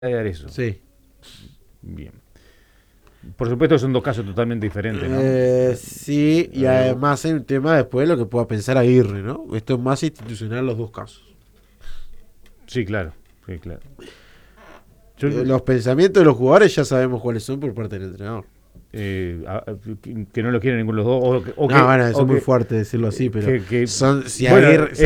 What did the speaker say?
dar eso. Sí. Bien. Por supuesto son dos casos totalmente diferentes, ¿no? Sí, y además hay un tema después de lo que pueda pensar Aguirre, ¿no? Esto es más institucional los dos casos. Sí, claro. Sí, claro. Yo, Los pensamientos de los jugadores ya sabemos cuáles son por parte del entrenador. que no lo quieren ninguno de los dos. No, bueno, eso es muy fuerte decirlo así, pero que, son, si bueno, Aguirre,